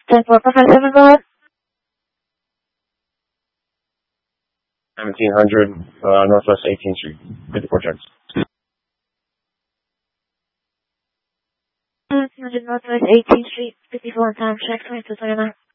10-4, Papa 7, go ahead. 1700 Northwest 18th Street, 54 checks. 1700 Northwest 18th Street, 54 time check, 2229.